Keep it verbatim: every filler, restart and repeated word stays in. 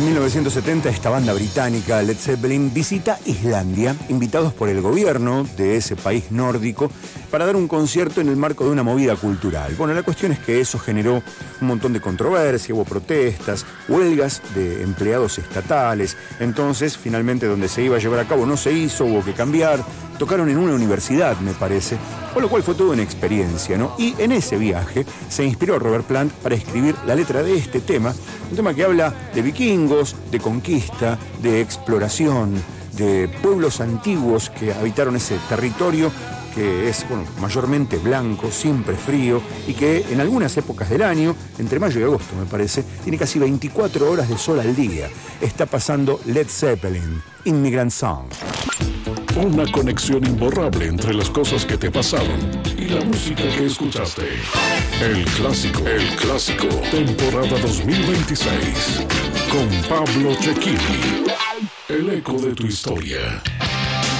En mil novecientos setenta, esta banda británica, Led Zeppelin, visita Islandia, invitados por el gobierno de ese país nórdico, para dar un concierto en el marco de una movida cultural. Bueno, la cuestión es que eso generó un montón de controversia, hubo protestas, huelgas de empleados estatales. Entonces, finalmente, donde se iba a llevar a cabo no se hizo, hubo que cambiar. Tocaron en una universidad, me parece, con lo cual fue toda una experiencia, ¿no? Y en ese viaje se inspiró Robert Plant para escribir la letra de este tema, un tema que habla de vikingos, de conquista, de exploración, de pueblos antiguos que habitaron ese territorio que es, bueno, mayormente blanco, siempre frío, y que en algunas épocas del año, entre mayo y agosto me parece, tiene casi veinticuatro horas de sol al día. Está pasando Led Zeppelin, Immigrant Song. Una conexión imborrable entre las cosas que te pasaron y la música que escuchaste. El clásico, el clásico, temporada dos mil veintiséis, con Pablo Cecchini. El eco de tu historia.